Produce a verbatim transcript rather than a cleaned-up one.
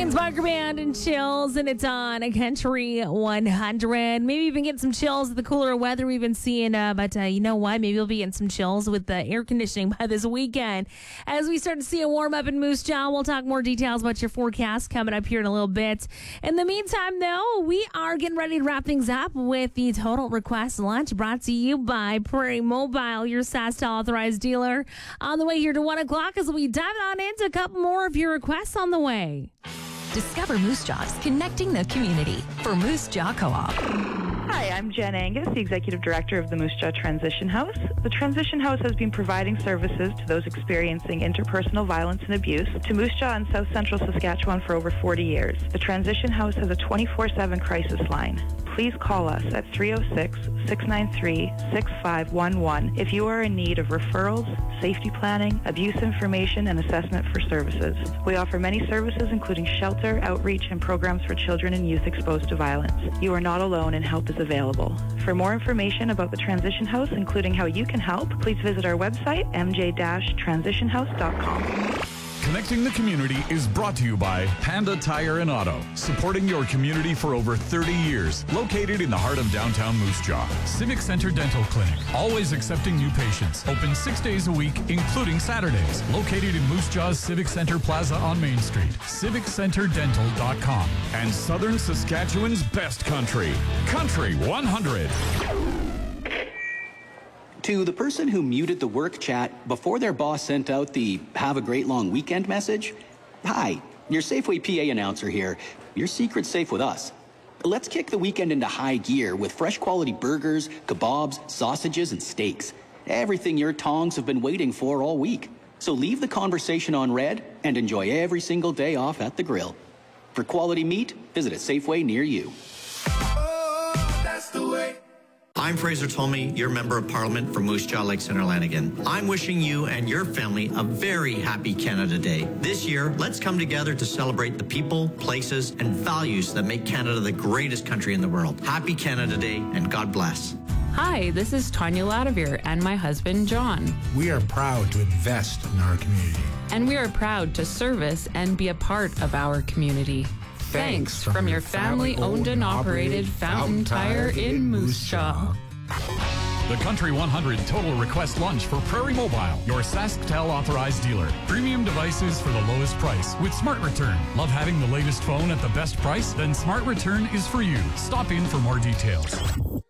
Queen's Biker Band and Chills, and it's on a Country one hundred. Maybe even get some chills with the cooler weather we've been seeing, uh, but uh, you know what? Maybe you'll be getting some chills with the air conditioning by this weekend. As we start to see a warm up in Moose Jaw, we'll talk more details about your forecast coming up here in a little bit. In the meantime, though, we are getting ready to wrap things up with the Total Request Lunch brought to you by Prairie Mobile, your SaskTel authorized dealer. On the way here to one o'clock as we dive on into a couple more of your requests on the way. Discover Moose Jaw's connecting the community for Moose Jaw Co-op. Hi, I'm Jen Angus, the Executive Director of the Moose Jaw Transition House. The Transition House has been providing services to those experiencing interpersonal violence and abuse to Moose Jaw and South Central Saskatchewan for over forty years. The Transition House has a twenty-four seven crisis line. Please call us at three oh six, six nine three, six five one one if you are in need of referrals, safety planning, abuse information, and assessment for services. We offer many services including shelter, outreach, and programs for children and youth exposed to violence. You are not alone and help is available. For more information about the Transition House, including how you can help, please visit our website, m j dash transition house dot com. Connecting the Community is brought to you by Panda Tire and Auto, supporting your community for over thirty years. Located in the heart of downtown Moose Jaw. Civic Center Dental Clinic, always accepting new patients. Open six days a week, including Saturdays. Located in Moose Jaw's Civic Center Plaza on Main Street. civic center dental dot com. And Southern Saskatchewan's best country, Country one hundred. To the person who muted the work chat before their boss sent out the have a great long weekend message, hi, your Safeway P A announcer here. Your secret's safe with us. Let's kick the weekend into high gear with fresh quality burgers, kebabs, sausages, and steaks. Everything your tongs have been waiting for all week. So leave the conversation on red and enjoy every single day off at the grill. For quality meat, visit a Safeway near you. Oh, that's the way. I'm Fraser Tolmie, your Member of Parliament for Moose Jaw Lake Centre Lanigan. I'm wishing you and your family a very happy Canada Day. This year, let's come together to celebrate the people, places, and values that make Canada the greatest country in the world. Happy Canada Day, and God bless. Hi, this is Tanya Ladavir and my husband, John. We are proud to invest in our community. And we are proud to service and be a part of our community. Thanks, Thanks from, from your family-owned and operated Fountain Tire in Moose Jaw. The Country one hundred Total Request Lunch for Prairie Mobile, your SaskTel authorized dealer. Premium devices for the lowest price with Smart Return. Love having the latest phone at the best price? Then Smart Return is for you. Stop in for more details.